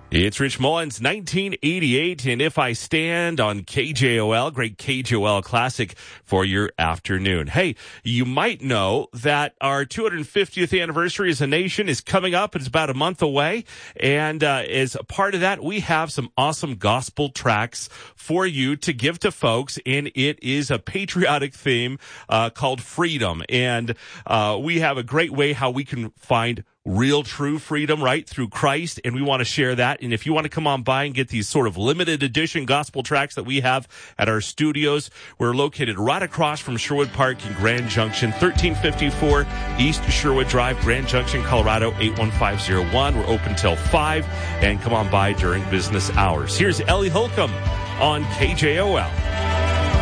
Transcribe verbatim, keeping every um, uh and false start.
It's Rich Mullins, nineteen eighty-eight, and If I Stand on K J O L, great K J O L classic for your afternoon. Hey, you might know that our two hundred fiftieth anniversary as a nation is coming up. It's about a month away, and uh, as a part of that, we have some awesome gospel tracks for you to give to folks, and it is a patriotic theme uh, called Freedom, and uh, we have a great way how we can find real, true freedom, right, through Christ, and we want to share that. And if you want to come on by and get these sort of limited edition gospel tracks that we have at our studios, we're located right across from Sherwood Park in Grand Junction, thirteen fifty-four East Sherwood Drive, Grand Junction, Colorado, eight one five zero one. We're open till five, and come on by during business hours. Here's Ellie Holcomb on K J O L.